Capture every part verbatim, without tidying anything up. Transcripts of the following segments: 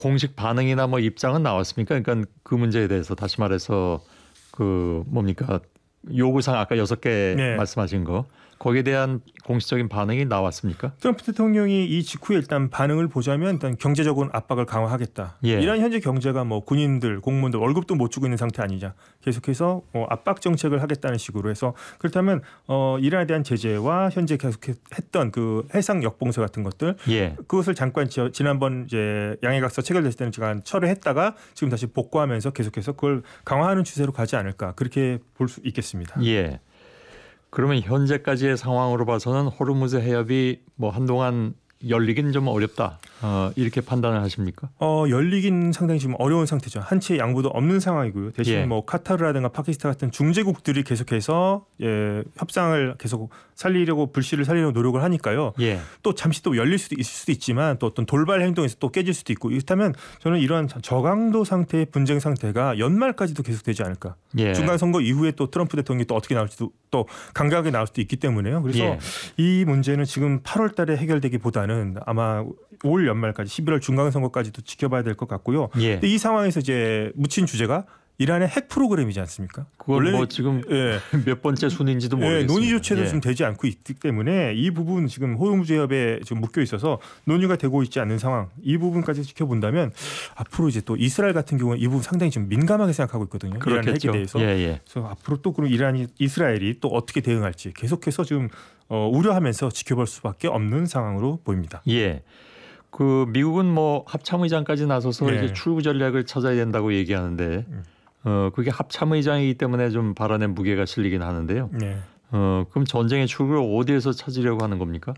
공식 반응이나 뭐 입장은 나왔습니까? 그러니까 그 문제에 대해서 다시 말해서 그 뭡니까 요구사항 아까 여섯 개 네. 말씀하신 거 거기에 대한 공식적인 반응이 나왔습니까? 트럼프 대통령이 이 직후에 일단 반응을 보자면 일단 경제적인 압박을 강화하겠다. 예. 이란 현재 경제가 뭐 군인들, 공무원들 월급도 못 주고 있는 상태 아니냐. 계속해서 어, 압박 정책을 하겠다는 식으로 해서 그렇다면 어, 이란에 대한 제재와 현재 계속했던 그 해상 역봉쇄 같은 것들 예. 그것을 잠깐 지난번 이제 양해각서 체결됐을 때는 잠깐 철회했다가 지금 다시 복구하면서 계속해서 그걸 강화하는 추세로 가지 않을까 그렇게 볼 수 있겠습니다. 예. 그러면 현재까지의 상황으로 봐서는 호르무즈 해협이 뭐 한동안 열리긴 좀 어렵다. 어, 이렇게 판단을 하십니까? 어, 열리긴 상당히 지금 어려운 상태죠. 한치의 양보도 없는 상황이고요. 대신 예. 뭐 카타르라든가 파키스탄 같은 중재국들이 계속해서 예, 협상을 계속 살리려고 불씨를 살리려고 노력을 하니까요. 예. 또 잠시 또 열릴 수도 있을 수도 있지만 또 어떤 돌발 행동에서 또 깨질 수도 있고 이렇다면 저는 이러한 저강도 상태의 분쟁 상태가 연말까지도 계속되지 않을까. 예. 중간 선거 이후에 또 트럼프 대통령이 또 어떻게 나올지도 또 강경하게 나올 수도 있기 때문에요. 그래서 예. 이 문제는 지금 팔월 달에 해결되기보다는 아마 올 연말까지 십일월 중간 선거까지도 지켜봐야 될 것 같고요. 예. 근데 이 상황에서 이제 묻힌 주제가 이란의 핵 프로그램이지 않습니까? 그건 뭐 지금 예. 몇 번째 순인지도 예, 모르겠습니다. 논의조차도 예. 지금 되지 않고 있기 때문에 이 부분 지금 호르무즈 해협에 지금 묶여 있어서 논의가 되고 있지 않는 상황. 이 부분까지 지켜본다면 앞으로 이제 또 이스라엘 같은 경우는 이 부분 상당히 좀 민감하게 생각하고 있거든요. 이란 핵에 그렇겠죠. 대해서. 예, 예. 그래서 앞으로 또 그럼 이란이 이스라엘이 또 어떻게 대응할지 계속해서 지금 어, 우려하면서 지켜볼 수밖에 없는 상황으로 보입니다. 예. 그 미국은 뭐 합참의장까지 나서서 네. 이제 출구 전략을 찾아야 된다고 얘기하는데 음. 어 그게 합참의장이기 때문에 좀 발언에 무게가 실리긴 하는데요. 네. 어 그럼 전쟁의 출구를 어디에서 찾으려고 하는 겁니까?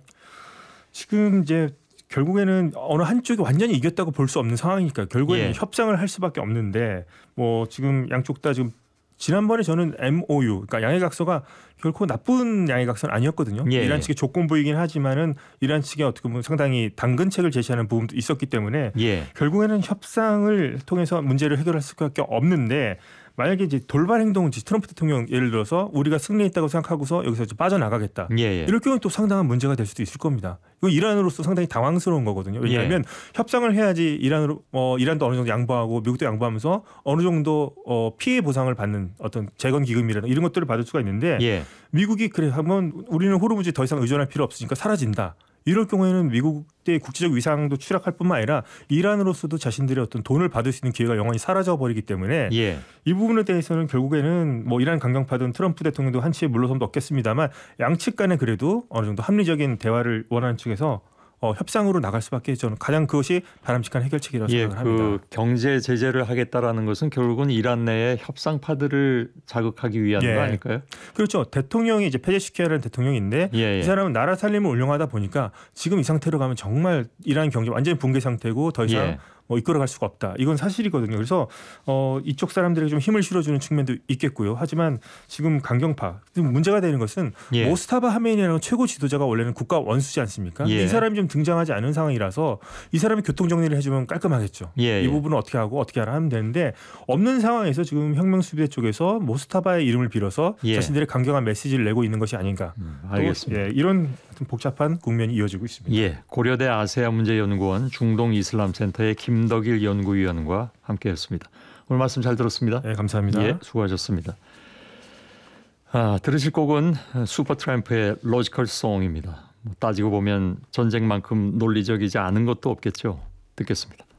지금 이제 결국에는 어느 한쪽이 완전히 이겼다고 볼 수 없는 상황이니까 결국에는 예. 협상을 할 수밖에 없는데 뭐 지금 양쪽 다 지금 지난번에 저는 엠오유 그러니까 양해각서가 결코 나쁜 양해각서는 아니었거든요. 예. 이란 측의 조건부이긴 하지만은 이란 측에 어떻게 보면 상당히 당근책을 제시하는 부분도 있었기 때문에 예. 결국에는 협상을 통해서 문제를 해결할 수밖에 없는데 만약에 이제 돌발 행동은 트럼프 대통령 예를 들어서 우리가 승리했다고 생각하고서 여기서 이제 빠져나가겠다. 예, 예. 이럴 경우는 또 상당한 문제가 될 수도 있을 겁니다. 이거 이란으로서 상당히 당황스러운 거거든요. 왜냐하면 예. 협상을 해야지 이란으로 어, 이란도 어느 정도 양보하고 미국도 양보하면서 어느 정도 어, 피해 보상을 받는 어떤 재건 기금이라든가 이런 것들을 받을 수가 있는데 예. 미국이 그래 하면 우리는 호르무즈에 더 이상 의존할 필요 없으니까 사라진다. 이럴 경우에는 미국의 국제적 위상도 추락할 뿐만 아니라 이란으로서도 자신들의 어떤 돈을 받을 수 있는 기회가 영원히 사라져 버리기 때문에 예. 이 부분에 대해서는 결국에는 뭐 이란 강경파든 트럼프 대통령도 한치의 물러섬도 없겠습니다만 양측 간에 그래도 어느 정도 합리적인 대화를 원하는 측에서 어, 협상으로 나갈 수밖에 저는 가장 그것이 바람직한 해결책이라고 예, 생각을 합니다. 그 경제 제재를 하겠다라는 것은 결국은 이란 내의 협상파들을 자극하기 위한 예. 거 아닐까요? 그렇죠. 대통령이 이제 페제시키아라는 대통령인데 예, 예. 이 사람은 나라 살림을 운영하다 보니까 지금 이 상태로 가면 정말 이란 경제 완전히 붕괴 상태고 더 이상 예. 뭐 이끌어갈 수가 없다. 이건 사실이거든요. 그래서 어, 이쪽 사람들에게 좀 힘을 실어주는 측면도 있겠고요. 하지만 지금 강경파 지금 문제가 되는 것은 예. 모스타바 하메니라는 최고 지도자가 원래는 국가 원수지 않습니까? 예. 이 사람이 좀 등장하지 않은 상황이라서 이 사람이 교통 정리를 해주면 깔끔하겠죠. 예, 이 예. 부분은 어떻게 하고 어떻게 하라 하면 되는데 없는 상황에서 지금 혁명수비대 쪽에서 모스타바의 이름을 빌어서 예. 자신들의 강경한 메시지를 내고 있는 것이 아닌가. 음, 또, 알겠습니다. 예, 이런 복잡한 국면이 이어지고 있습니다. 예, 고려대 아세안 문제연구원 중동 이슬람 센터의 김덕일 연구위원과 함께했습니다. 오늘 말씀 잘 들었습니다. 네, 감사합니다. 예, 수고하셨습니다. 아, 들으실 곡은 슈퍼트램프의 로지컬 송입니다. 뭐 따지고 보면 전쟁만큼 논리적이지 않은 것도 없겠죠. 듣겠습니다.